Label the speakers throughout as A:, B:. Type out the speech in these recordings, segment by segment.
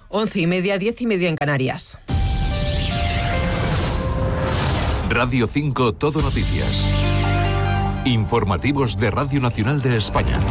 A: 11:30, 10:30 en Canarias.
B: Radio 5 Todo Noticias. Informativos de Radio Nacional de España.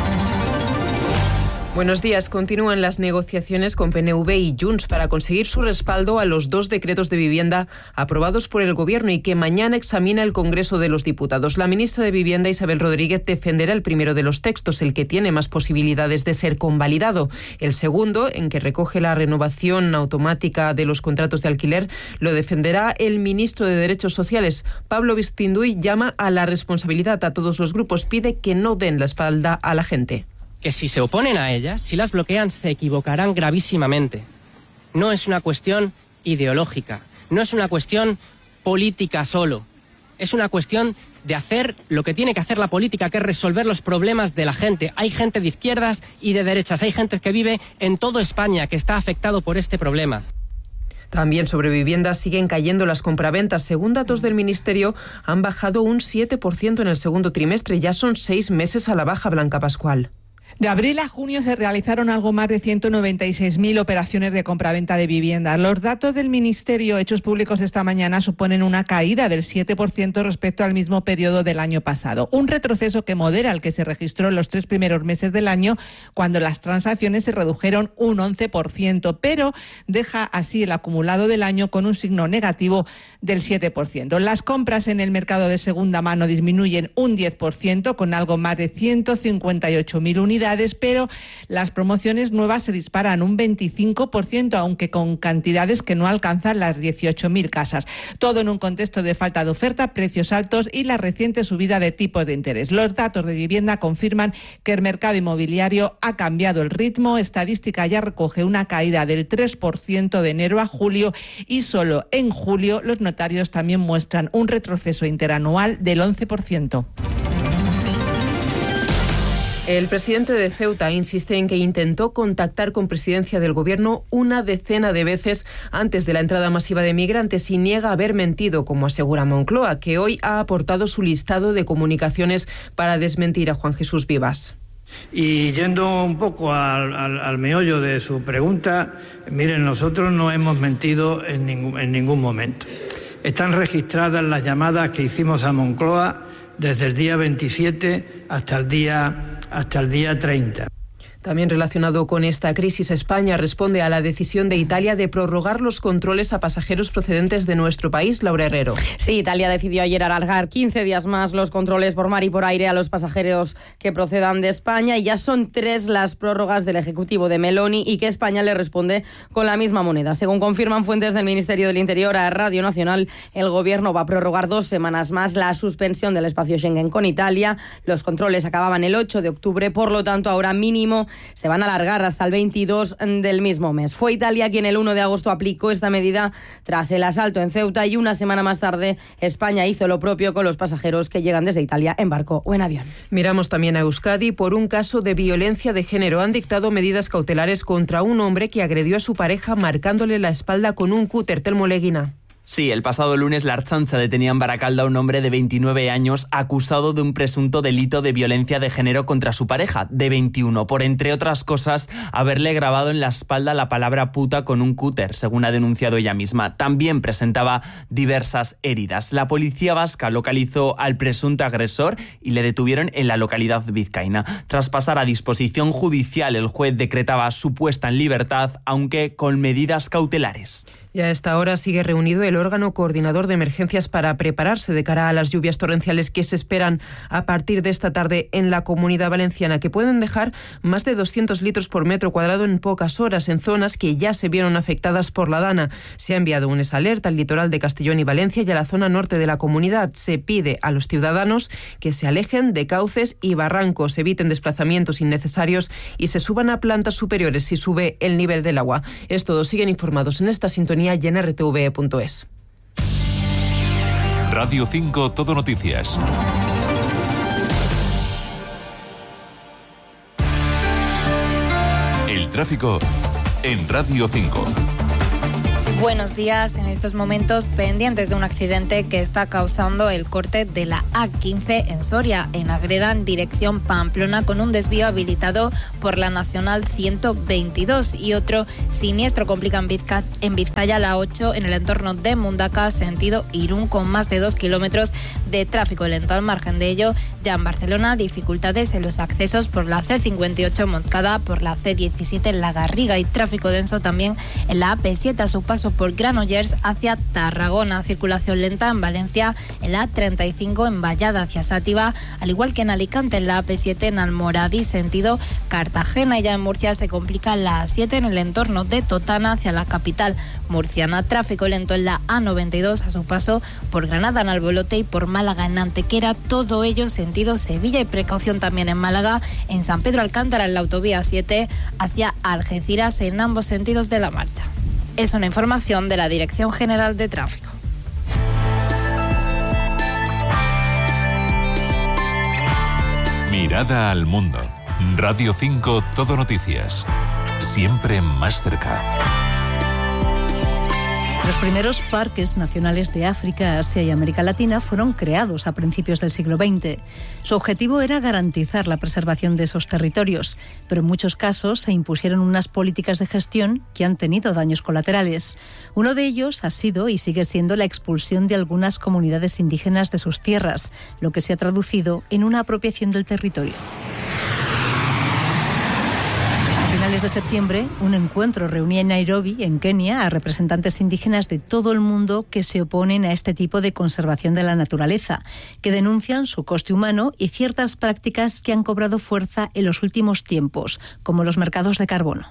A: Buenos días. Continúan las negociaciones con PNV y Junts para conseguir su respaldo a los 2 decretos de vivienda aprobados por el Gobierno y que mañana examina el Congreso de los Diputados. La ministra de Vivienda, Isabel Rodríguez, defenderá el primero de los textos, el que tiene más posibilidades de ser convalidado. El segundo, en que recoge la renovación automática de los contratos de alquiler, lo defenderá el ministro de Derechos Sociales. Pablo Bistinduy llama a la responsabilidad a todos los grupos, pide que no den la espalda a la gente.
C: Que si se oponen a ellas, si las bloquean, se equivocarán gravísimamente. No es una cuestión ideológica, no es una cuestión política solo, es una cuestión de hacer lo que tiene que hacer la política, que es resolver los problemas de la gente. Hay gente de izquierdas y de derechas, hay gente que vive en toda España que está afectado por este problema.
A: También sobre viviendas siguen cayendo las compraventas. Según datos del Ministerio, han bajado un 7% en el segundo trimestre. Ya son 6 meses a la baja, Blanca Pascual.
D: De abril a junio se realizaron algo más de 196.000 operaciones de compraventa de vivienda. Los datos del Ministerio hechos públicos esta mañana suponen una caída del 7% respecto al mismo periodo del año pasado. Un retroceso que modera el que se registró en los 3 primeros meses del año, cuando las transacciones se redujeron un 11%, pero deja así el acumulado del año con un signo negativo del 7%. Las compras en el mercado de segunda mano disminuyen un 10%, con algo más de 158.000 unidades, pero las promociones nuevas se disparan un 25%, aunque con cantidades que no alcanzan las 18.000 casas. Todo en un contexto de falta de oferta, precios altos y la reciente subida de tipos de interés. Los datos de vivienda confirman que el mercado inmobiliario ha cambiado el ritmo. Estadística ya recoge una caída del 3% de enero a julio y solo en julio los notarios también muestran un retroceso interanual del 11%.
A: El presidente de Ceuta insiste en que intentó contactar con presidencia del Gobierno una decena de veces antes de la entrada masiva de migrantes y niega haber mentido, como asegura Moncloa, que hoy ha aportado su listado de comunicaciones para desmentir a Juan Jesús Vivas.
E: Y yendo un poco al meollo de su pregunta, miren, nosotros no hemos mentido en ningún momento. Están registradas las llamadas que hicimos a Moncloa desde el día 27 hasta el día 30.
A: También relacionado con esta crisis, España responde a la decisión de Italia de prorrogar los controles a pasajeros procedentes de nuestro país. Laura Herrero.
F: Sí, Italia decidió ayer alargar 15 días más los controles por mar y por aire a los pasajeros que procedan de España, y ya son 3 las prórrogas del Ejecutivo de Meloni, y que España le responde con la misma moneda. Según confirman fuentes del Ministerio del Interior a Radio Nacional, el Gobierno va a prorrogar 2 semanas más la suspensión del espacio Schengen con Italia. Los controles acababan el 8 de octubre, por lo tanto ahora mínimo se van a alargar hasta el 22 del mismo mes. Fue Italia quien el 1 de agosto aplicó esta medida tras el asalto en Ceuta, y una semana más tarde España hizo lo propio con los pasajeros que llegan desde Italia en barco o en avión.
A: Miramos también a Euskadi. Por un caso de violencia de género han dictado medidas cautelares contra un hombre que agredió a su pareja marcándole la espalda con un cúter. Telmo Leguina.
G: Sí, el pasado lunes la Ertzaintza detenía en Baracaldo a un hombre de 29 años acusado de un presunto delito de violencia de género contra su pareja, de 21, por, entre otras cosas, haberle grabado en la espalda la palabra puta con un cúter, según ha denunciado ella misma. También presentaba diversas heridas. La policía vasca localizó al presunto agresor y le detuvieron en la localidad vizcaína. Tras pasar a disposición judicial, el juez decretaba su puesta en libertad, aunque con medidas cautelares.
A: Y a esta hora sigue reunido el órgano coordinador de emergencias para prepararse de cara a las lluvias torrenciales que se esperan a partir de esta tarde en la Comunidad Valenciana, que pueden dejar más de 200 litros por metro cuadrado en pocas horas en zonas que ya se vieron afectadas por la Dana. Se ha enviado un alerta al litoral de Castellón y Valencia y a la zona norte de la comunidad. Se pide a los ciudadanos que se alejen de cauces y barrancos, eviten desplazamientos innecesarios y se suban a plantas superiores si sube el nivel del agua. Es todo. Siguen informados en esta sintonía y en rtv.es.
B: Radio 5 Todo Noticias. El tráfico en Radio 5.
H: Buenos días. En estos momentos pendientes de un accidente que está causando el corte de la A15 en Soria, en Agreda, en dirección Pamplona, con un desvío habilitado por la Nacional 122, y otro siniestro complica en Vizcaya, la 8, en el entorno de Mundaka, sentido Irún, con más de 2 kilómetros de tráfico lento. Al margen de ello, ya en Barcelona, dificultades en los accesos por la C58 Montcada, por la C17 La Garriga, y tráfico denso también en la AP7 a su paso por Granollers hacia Tarragona. Circulación lenta en Valencia, en la A35 en Vallada hacia Sátiva, al igual que en Alicante en la AP7 en Almoradí sentido Cartagena, y ya en Murcia se complica la A7 en el entorno de Totana hacia la capital murciana. Tráfico lento en la A92 a su paso por Granada en Albolote y por Málaga en Antequera, todo ello sentido Sevilla, y precaución también en Málaga, en San Pedro Alcántara en la autovía 7 hacia Algeciras en ambos sentidos de la marcha. Es una información de la Dirección General de Tráfico.
B: Mirada al mundo. Radio 5 Todo Noticias. Siempre más cerca.
I: Los primeros parques nacionales de África, Asia y América Latina fueron creados a principios del siglo XX. Su objetivo era garantizar la preservación de esos territorios, pero en muchos casos se impusieron unas políticas de gestión que han tenido daños colaterales. Uno de ellos ha sido y sigue siendo la expulsión de algunas comunidades indígenas de sus tierras, lo que se ha traducido en una apropiación del territorio. A finales de septiembre, un encuentro reunía en Nairobi, en Kenia, a representantes indígenas de todo el mundo que se oponen a este tipo de conservación de la naturaleza, que denuncian su coste humano y ciertas prácticas que han cobrado fuerza en los últimos tiempos, como los mercados de carbono.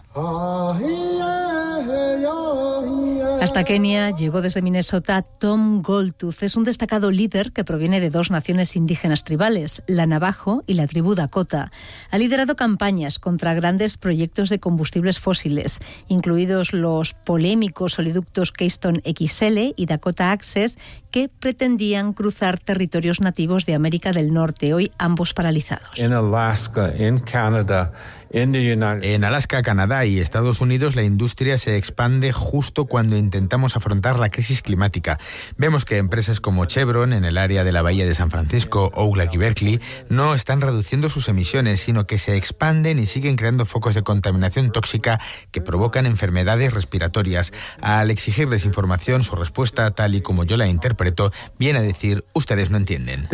I: Hasta Kenia llegó desde Minnesota Tom Goldtooth. Es un destacado líder que proviene de 2 naciones indígenas tribales, la Navajo y la tribu Dakota. Ha liderado campañas contra grandes proyectos de combustibles fósiles, incluidos los polémicos oleoductos Keystone XL y Dakota Access, que pretendían cruzar territorios nativos de América del Norte, hoy ambos paralizados.
J: En Alaska, Canadá y Estados Unidos, la industria se expande justo cuando intentamos afrontar la crisis climática. Vemos que empresas como Chevron, en el área de la Bahía de San Francisco, Oakland y Berkeley, no están reduciendo sus emisiones, sino que se expanden y siguen creando focos de contaminación tóxica que provocan enfermedades respiratorias. Al exigirles información, su respuesta, tal y como yo la interpreto, viene a decir: ustedes no entienden.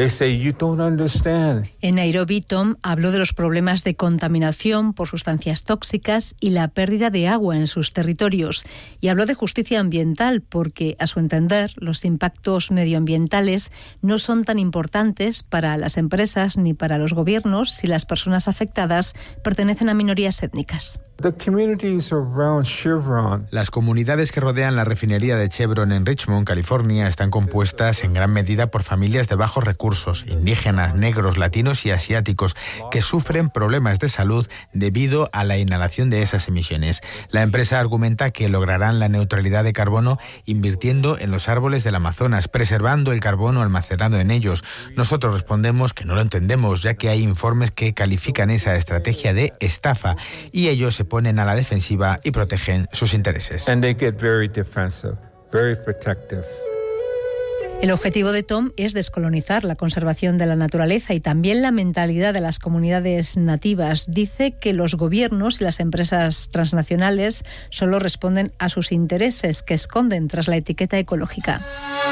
I: En Nairobi, Tom habló de los problemas de contaminación por sustancias tóxicas y la pérdida de agua en sus territorios. Y habló de justicia ambiental porque, a su entender, los impactos medioambientales no son tan importantes para las empresas ni para los gobiernos si las personas afectadas pertenecen a minorías étnicas.
J: Las comunidades que rodean la refinería de Chevron en Richmond, California, están compuestas en gran medida por familias de bajos recursos, indígenas, negros, latinos y asiáticos, que sufren problemas de salud debido a la inhalación de esas emisiones. La empresa argumenta que lograrán la neutralidad de carbono invirtiendo en los árboles del Amazonas, preservando el carbono almacenado en ellos. Nosotros respondemos que no lo entendemos, ya que hay informes que califican esa estrategia de estafa, y ellos se ponen a la defensiva y protegen sus intereses.
I: El objetivo de Tom es descolonizar la conservación de la naturaleza y también la mentalidad de las comunidades nativas. Dice que los gobiernos y las empresas transnacionales solo responden a sus intereses, que esconden tras la etiqueta ecológica.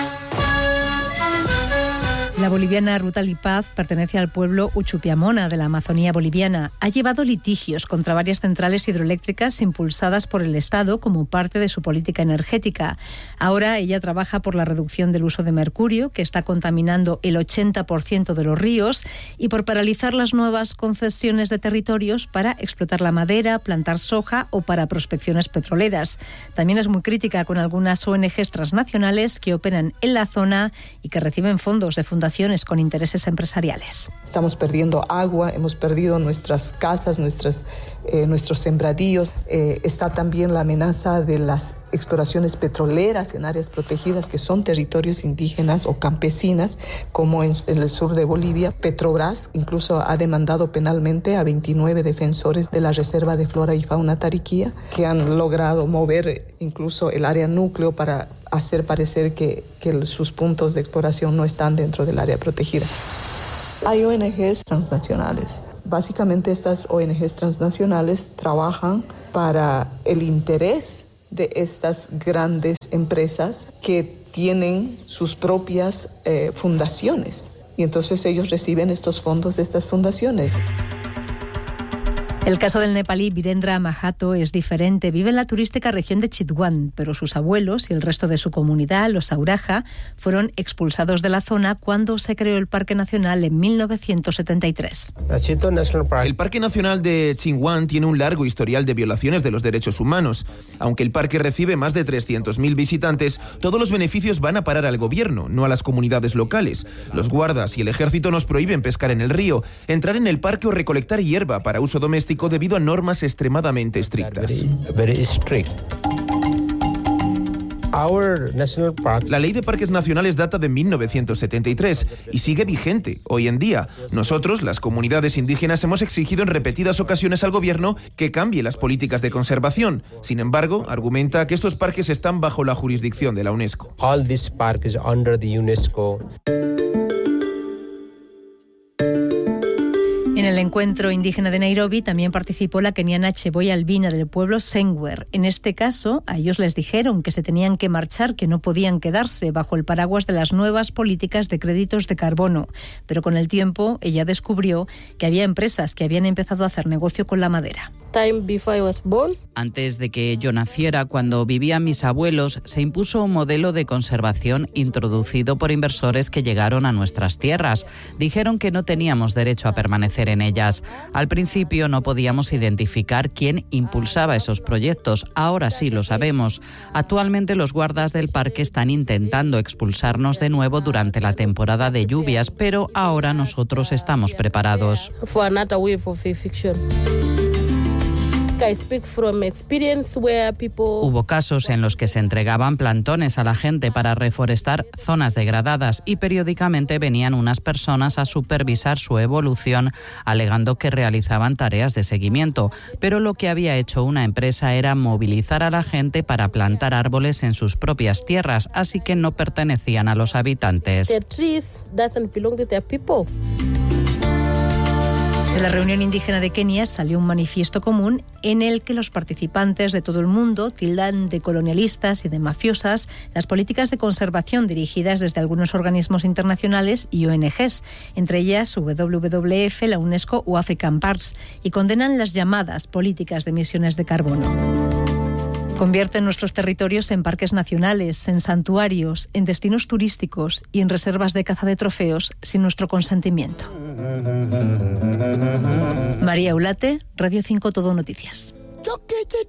I: La boliviana Ruta Paz pertenece al pueblo Uchupiamona de la Amazonía boliviana. Ha llevado litigios contra varias centrales hidroeléctricas impulsadas por el Estado como parte de su política energética. Ahora ella trabaja por la reducción del uso de mercurio, que está contaminando el 80% de los ríos, y por paralizar las nuevas concesiones de territorios para explotar la madera, plantar soja o para prospecciones petroleras. También es muy crítica con algunas ONGs transnacionales que operan en la zona y que reciben fondos de fundaciones con intereses empresariales.
K: Estamos perdiendo agua, hemos perdido nuestras casas, nuestras nuestros sembradíos. Está también la amenaza de las exploraciones petroleras en áreas protegidas que son territorios indígenas o campesinas, como en el sur de Bolivia. Petrobras incluso ha demandado penalmente a 29 defensores de la Reserva de Flora y Fauna Tariquía, que han logrado mover incluso el área núcleo para hacer parecer que sus puntos de exploración no están dentro del área protegida. Hay ONGs transnacionales. Básicamente estas ONGs transnacionales trabajan para el interés de estas grandes empresas que tienen sus propias fundaciones. Y entonces ellos reciben estos fondos de estas fundaciones.
I: El caso del nepalí Virendra Mahato es diferente. Vive en la turística región de Chitwan, pero sus abuelos y el resto de su comunidad, los Auraja, fueron expulsados de la zona cuando se creó el Parque Nacional en 1973.
L: El Parque Nacional de Chitwan tiene un largo historial de violaciones de los derechos humanos. Aunque el parque recibe más de 300.000 visitantes, todos los beneficios van a parar al gobierno, no a las comunidades locales. Los guardas y el ejército nos prohíben pescar en el río, entrar en el parque o recolectar hierba para uso doméstico debido a normas extremadamente estrictas. La ley de parques nacionales data de 1973 y sigue vigente hoy en día. Nosotros, las comunidades indígenas, hemos exigido en repetidas ocasiones al gobierno que cambie las políticas de conservación. Sin embargo, argumenta que estos parques están bajo la jurisdicción de la UNESCO.
I: En el encuentro indígena de Nairobi también participó la keniana Cheboy Albina del pueblo Sengwer. En este caso, a ellos les dijeron que se tenían que marchar, que no podían quedarse bajo el paraguas de las nuevas políticas de créditos de carbono. Pero con el tiempo, ella descubrió que había empresas que habían empezado a hacer negocio con la madera.
M: Antes de que yo naciera, cuando vivían mis abuelos, se impuso un modelo de conservación introducido por inversores que llegaron a nuestras tierras. Dijeron que no teníamos derecho a permanecer en ellas. Al principio no podíamos identificar quién impulsaba esos proyectos. Ahora sí lo sabemos. Actualmente los guardas del parque están intentando expulsarnos de nuevo durante la temporada de lluvias, pero ahora nosotros estamos preparados. Hubo casos en los que se entregaban plantones a la gente para reforestar zonas degradadas y periódicamente venían unas personas a supervisar su evolución, alegando que realizaban tareas de seguimiento. Pero lo que había hecho una empresa era movilizar a la gente para plantar árboles en sus propias tierras, así que no pertenecían a los habitantes.
I: De la reunión indígena de Kenia salió un manifiesto común en el que los participantes de todo el mundo tildan de colonialistas y de mafiosas las políticas de conservación dirigidas desde algunos organismos internacionales y ONGs, entre ellas WWF, la UNESCO o African Parks, y condenan las llamadas políticas de emisiones de carbono. Convierten nuestros territorios en parques nacionales, en santuarios, en destinos turísticos y en reservas de caza de trofeos sin nuestro consentimiento. María Eulate, Radio 5 Todo Noticias.